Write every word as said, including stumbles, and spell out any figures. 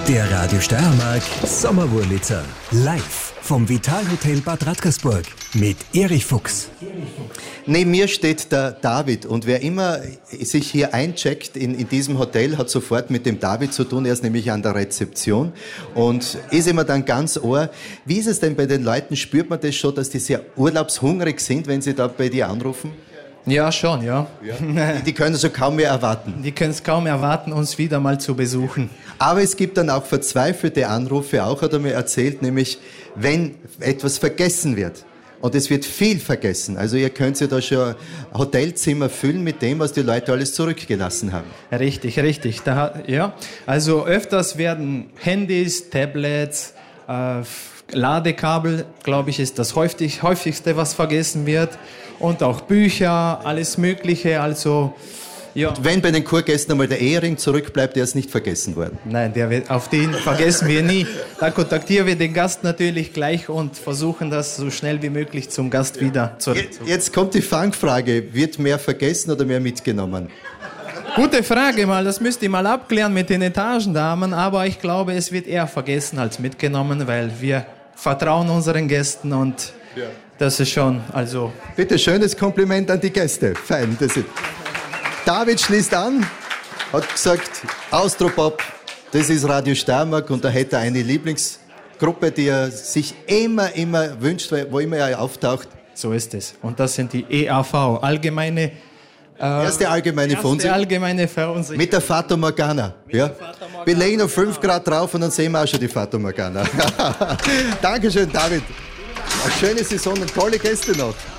Der Radio Steiermark Sommerwurlitzer. Live vom Vitalhotel Bad Radkersburg mit Erich Fuchs. Neben mir steht der David und wer immer sich hier eincheckt in, in diesem Hotel, hat sofort mit dem David zu tun. Er ist nämlich an der Rezeption und ist immer dann ganz ohr. Wie ist es denn bei den Leuten? Spürt man das schon, dass die sehr urlaubshungrig sind, wenn sie da bei dir anrufen? Ja, schon, ja. ja. Die können es so kaum mehr erwarten. Die können es kaum erwarten, uns wieder mal zu besuchen. Aber es gibt dann auch verzweifelte Anrufe, auch hat er mir erzählt, nämlich wenn etwas vergessen wird. Und es wird viel vergessen. Also ihr könnt ja da schon Hotelzimmer füllen mit dem, was die Leute alles zurückgelassen haben. Richtig, richtig. Da, ja. Also öfters werden Handys, Tablets, äh, Ladekabel, glaube ich, ist das häufig, häufigste, was vergessen wird. Und auch Bücher, alles Mögliche. Also, ja. Und wenn bei den Kurgästen einmal der Ehering zurückbleibt, der ist nicht vergessen worden. Nein, der wird, auf den vergessen wir nie. Da kontaktieren wir den Gast natürlich gleich und versuchen das so schnell wie möglich zum Gast wieder zurückzubringen. Jetzt kommt die Fangfrage, wird mehr vergessen oder mehr mitgenommen? Gute Frage mal, das müsst ihr mal abklären mit den Etagendamen, aber ich glaube, es wird eher vergessen als mitgenommen, weil wir vertrauen unseren Gästen und ja. Das ist schon, also... Bitte, schönes Kompliment an die Gäste. Fein. Das ist... David schließt an, hat gesagt, Austropop, das ist Radio Steiermark und da hätte er eine Lieblingsgruppe, die er sich immer, immer wünscht, wo immer er auftaucht. So ist es. Und das sind die E A V, allgemeine... Äh, erste allgemeine erste Verunsicherung. allgemeine Verunsicherung. Mit der Fata Morgana. Ja. Wir legen noch fünf Grad drauf und dann sehen wir auch schon die Fata Morgana. Dankeschön, David. Eine schöne Saison und tolle Gäste noch.